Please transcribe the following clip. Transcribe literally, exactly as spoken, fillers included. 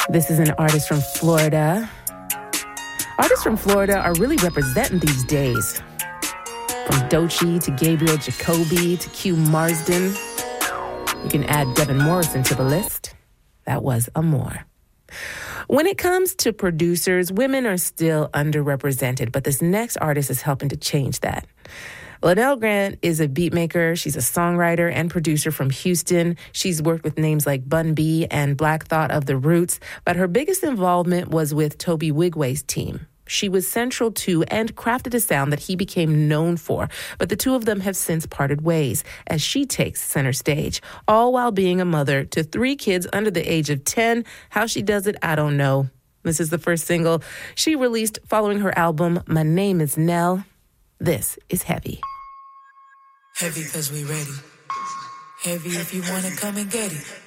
This is an artist from Florida. Artists from Florida are really representing these days. From Doechii to Gabriel Jacoby to Q Marsden. You can add Devin Morrison to the list. That was Amore. When it comes to producers, women are still underrepresented, but this next artist is helping to change that. Linnell Grant is a beatmaker. She's a songwriter and producer from Houston. She's worked with names like Bun B and Black Thought of the Roots, but her biggest involvement was with Toby Wigway's team. She was central to and crafted a sound that he became known for, but the two of them have since parted ways as she takes center stage, all while being a mother to three kids under the age of ten. How she does it, I don't know. This is the first single she released following her album, My Name is Nell. This is Heavy. Heavy cause we ready. Heavy if you wanna come and get it.